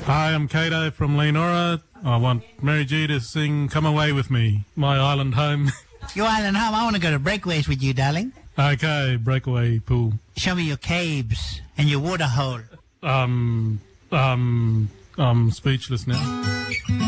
Hi, I'm Kato from Leonora. I want Mary G to sing Come Away With Me, my island home. Your island home? I want to go to breakaways with you, darling. Okay, breakaway pool. Show me your caves and your water hole. I'm speechless now.